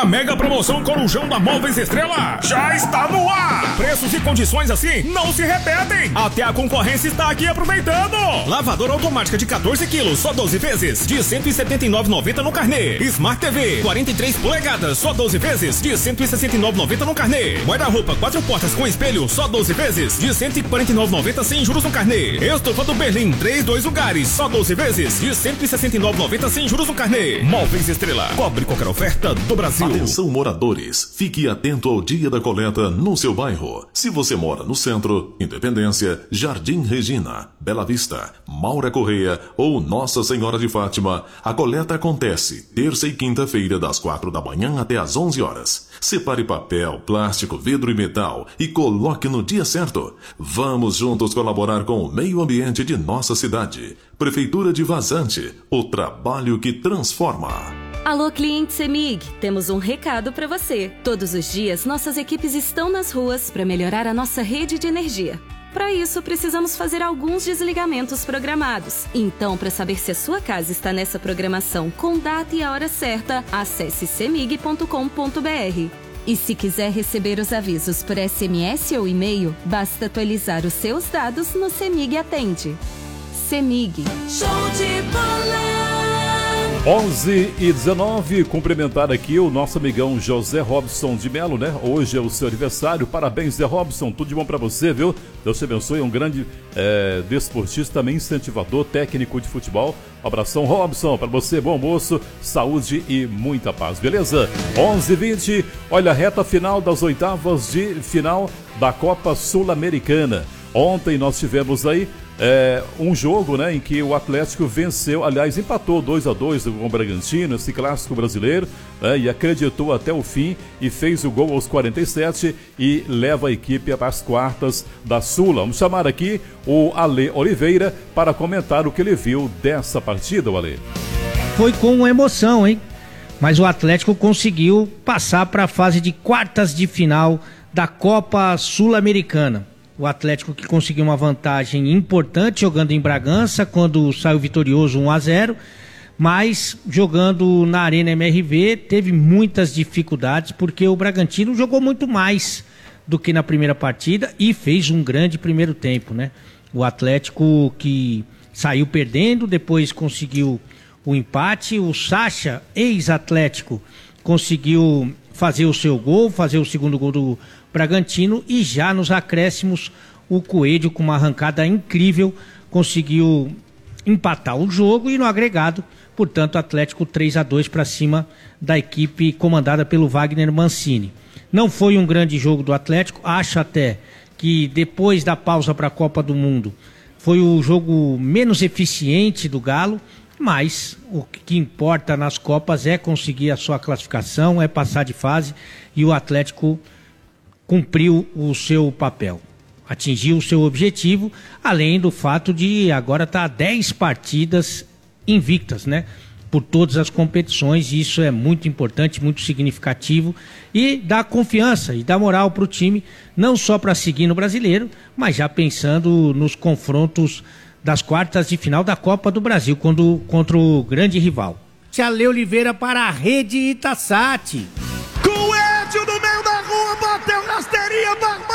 mega promoção Corujão da Móveis Estrela já está no ar. Preços e condições assim não se repetem. Até a concorrência está aqui aproveitando. Lavadora automática de 14 quilos, só 12 vezes, de R$ 179,90 no carnê. Smart TV, 43 polegadas, só 12 vezes, de R$ 169,90 no carnê. Guarda-roupa 4 portas com espelho, só 12 vezes, de R$ 149,90 sem juros no carnê. Estofa do Berlim, 2 lugares, só 12 vezes, de R$ 169,90 sem juros no carnê. Móveis Estrela, cobre qualquer oferta do Brasil. Atenção moradores, fique atento ao dia da coleta no seu bairro. Se você mora no centro, Independência, Jardim Regina, Bela Vista, Maura Correia ou Nossa Senhora de Fátima, a coleta acontece terça e quinta-feira das 4 da manhã até às 11 horas. Separe papel, plástico, vidro e metal e coloque no dia certo. Vamos juntos colaborar com o meio ambiente de nossa cidade. Prefeitura de Vazante, o trabalho que transforma. Alô, cliente CEMIG, temos um recado para você. Todos os dias, nossas equipes estão nas ruas para melhorar a nossa rede de energia. Para isso, precisamos fazer alguns desligamentos programados. Então, para saber se a sua casa está nessa programação com data e a hora certa, acesse cemig.com.br. E se quiser receber os avisos por SMS ou e-mail, basta atualizar os seus dados no CEMIG Atende. CEMIG. Show de bola! 11h19, cumprimentar aqui o nosso amigão José Robson de Melo, né? Hoje é o seu aniversário, parabéns, Zé Robson, tudo de bom pra você, viu? Deus te abençoe, é um grande desportista, também incentivador, técnico de futebol. Um abração, Robson, pra você, bom almoço, saúde e muita paz, beleza? 11h20, olha a reta final das oitavas de final da Copa Sul-Americana. Ontem nós tivemos aí um jogo, né, em que o Atlético venceu, aliás, empatou 2-2 com o Bragantino, esse clássico brasileiro, né, e acreditou até o fim e fez o gol aos 47 e leva a equipe para as quartas da Sula. Vamos chamar aqui o Ale Oliveira para comentar o que ele viu dessa partida, Ale. Foi com emoção, hein? Mas o Atlético conseguiu passar para a fase de quartas de final da Copa Sul-Americana. O Atlético que conseguiu uma vantagem importante jogando em Bragança, quando saiu vitorioso 1-0, mas jogando na Arena MRV teve muitas dificuldades, porque o Bragantino jogou muito mais do que na primeira partida e fez um grande primeiro tempo, né? O Atlético que saiu perdendo, depois conseguiu o empate, o Sacha, ex-Atlético, conseguiu fazer o seu gol, fazer o segundo gol do Bragantino, e já nos acréscimos o Coelho, com uma arrancada incrível, conseguiu empatar o jogo, e no agregado, portanto, Atlético 3-2 para cima da equipe comandada pelo Wagner Mancini. Não foi um grande jogo do Atlético, acho até que depois da pausa para a Copa do Mundo foi o jogo menos eficiente do Galo, mas o que importa nas Copas é conseguir a sua classificação, é passar de fase, e o Atlético cumpriu o seu papel, atingiu o seu objetivo, além do fato de agora estar 10 partidas invictas, né? Por todas as competições, e isso é muito importante, muito significativo, e dá confiança e dá moral para o time, não só para seguir no Brasileiro, mas já pensando nos confrontos das quartas de final da Copa do Brasil contra o grande rival. Ale Oliveira para a Rede Itasat.